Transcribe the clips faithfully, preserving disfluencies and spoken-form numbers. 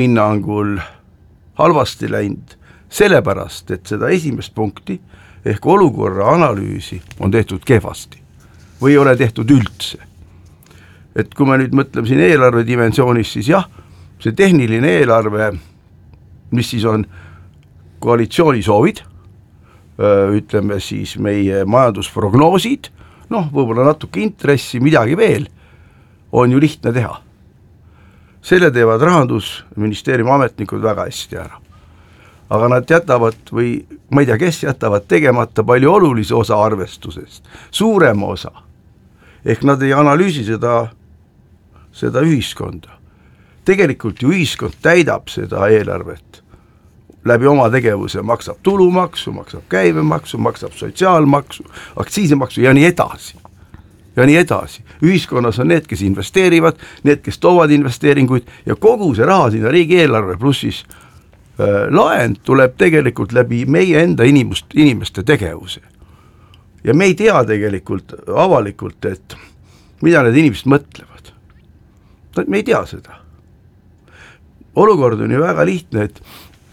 hinnangul halvasti läinud sellepärast, et seda esimest punkti ehk olukorra analüüsi on tehtud kehvasti või ei ole tehtud üldse. Et kui me nüüd mõtleme siin eelarve dimensioonis, siis jah, see tehniline eelarve, mis siis on koalitsiooni soovid, ütleme siis meie majandusprognoosid, noh, võib-olla natuke intressi, midagi veel, on ju lihtne teha. Selle teevad rahandusministeeriumi ametnikud väga hästi ära. Aga nad jätavad või ma ei tea, kes jätavad tegemata palju olulise osa arvestusest, suurema osa. Ehk nad ei analüüsi seda, seda ühiskonda. Tegelikult ju ühiskond täidab seda eelarvet. Läbi oma tegevuse maksab tulumaksu, maksab käibemaksu, maksab sotsiaalmaksu, aktsiisimaksu ja nii edasi. Ja nii edasi. Ühiskonnas on need, kes investeerivad, need, kes toovad investeeringuid ja kogu see raha sinna riigi eelarve pluss siis äh, laend tuleb tegelikult läbi meie enda inimust, inimeste tegevuse. Ja me ei tea tegelikult avalikult, et mida need inimesed mõtlevad. Me ei tea seda. Olukord on ju väga lihtne, et,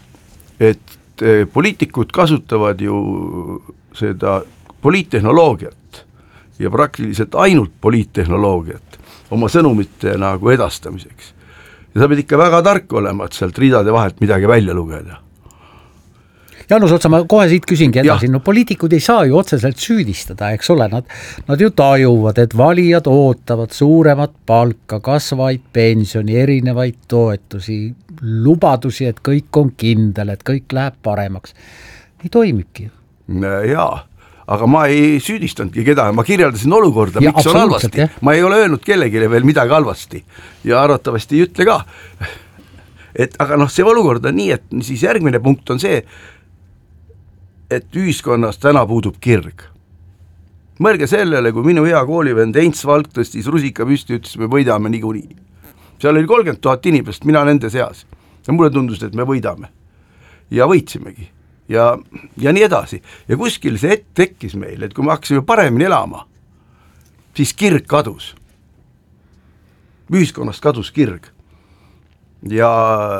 et poliitikud kasutavad ju seda poliittehnoloogiat ja praktiliselt ainult poliittehnoloogiat oma sõnumite nagu edastamiseks. Ja sa pead ikka väga tark olema, et sealt ridade vahelt midagi välja lugeda. Jaanus Otsa, ma kohe siit küsingi edasi, no poliitikud ei saa ju otseselt süüdistada, eks ole, nad, nad ju tajuvad, et valijad ootavad suuremat palka, kasvaid pensioni, erinevaid toetusi, lubadusi, et kõik on kindel, et kõik läheb paremaks. Nii toimibki. Jaa, aga ma ei süüdistanudki kedagi, ma kirjeldasin olukorda, ja, miks on halvasti. Jah. Ma ei ole öelnud kellegile veel midagi halvasti ja arvatavasti ei ütle ka. Et, aga noh, see olukord on nii, et siis järgmine punkt on see, et ühiskonnas täna puudub kirg. Mõelge sellele, kui minu hea koolivend Heinz Valk tõstis rusika püsti, ütles, me võidame niikuinii. Seal oli kolmkümmend tuhat inimest, mina nende seas. Ja mulle tundus, et me võidame. Ja võitsimegi. Ja, ja nii edasi. Ja kuskil see ette tekkis meil, et kui me hakkasime paremini elama, siis kirg kadus. Ühiskonnast kadus kirg. Ja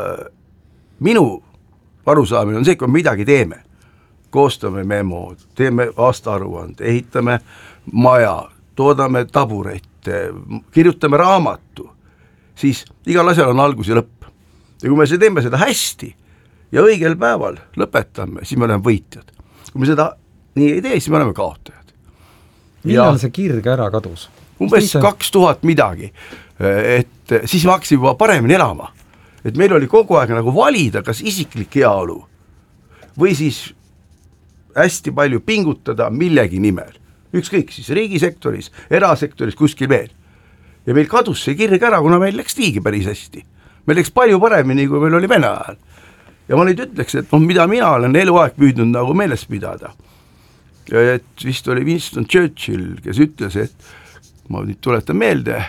minu arusaamine on see, kui me midagi teeme, koostame memo, teeme aastaaruande, ehitame maja, toodame taburette, kirjutame raamatu, siis igal asjal on algus ja lõpp. Ja kui me teeme seda hästi ja õigel päeval lõpetame, siis me oleme võitjad. Kui me seda nii ei tee, siis me oleme kaotajad. Millal see kirg ära kadus? Umbes kaks tuhat midagi, et siis me hakkasime juba paremini elama. Et meil oli kogu aeg nagu valida, kas isiklik heaolu või siis hästi palju pingutada millegi nimel. Ükskõik siis riigisektoris, erasektoris, kuskil veel. Ja meil kadus see kirg ära, kuna meil läks tiigi päris hästi. Meil läks palju paremini, kui meil oli Vene ajal. Ja ma nüüd ütleks, et no, mida mina olen eluaeg püüdnud nagu meeles pidada. Ja et vist oli Winston Churchill, kes ütles, et ma nüüd tuletan meelde,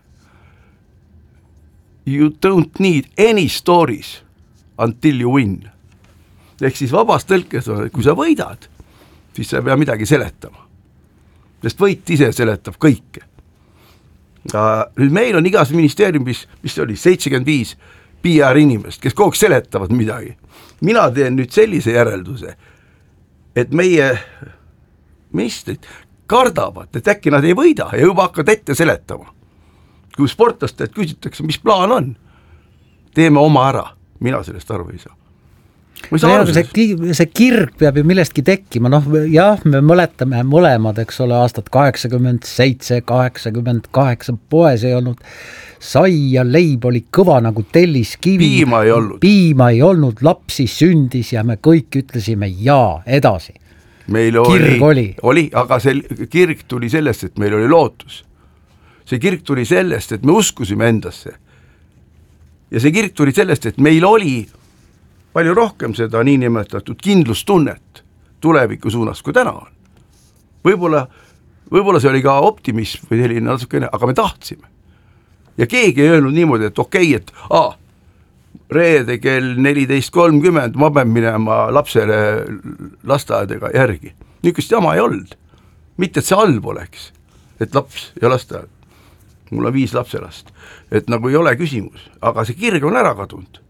you don't need any stories until you win. Ehk siis vabast tõlkes, kui sa võidad, siis sa ei pea midagi seletama. Sest võit ise seletab kõike. Ja nüüd meil on igas ministeeriumis, mis oli seitsekümmend viis P R inimest, kes kogu seletavad midagi. Mina teen nüüd sellise järelduse, et meie ministrid kardavad, et äkki nad ei võida ja juba hakkad ette seletama. Kui sportlastelt küsitakse, mis plaan on, teeme oma ära. Mina sellest aru ei saa. No jah, see, see kirg peab ju millestki tekkima, noh jah, me mõletame mõlemad, eks ole, aastat kaheksakümmend seitse, kaheksakümmend kaheksa poes ei olnud, sai ja leib oli kõva nagu telliskivi, piima ei olnud, piima ei olnud, lapsi sündis ja me kõik ütlesime jaa, edasi. Meil kirg oli, oli. oli, aga see kirg tuli sellest, et meil oli lootus. See kirg tuli sellest, et me uskusime endasse. Ja see kirg tuli sellest, et meil oli palju rohkem seda niinimetatud kindlustunnet tuleviku suunas, kui täna on. Võib-olla, võib-olla see oli ka optimism või selline natukene, aga me tahtsime. Ja keegi ei öelnud niimoodi, et okei, et aa, reede kell neliteist kolmkümmend ma pean minema lapsele lasteaedega järgi. Niisugust jama ei olnud. Mitte, et see halb oleks, et laps ja lasteaed. Mul on viis lapselast. Et nagu ei ole küsimus, aga see kirg on ära kadunud.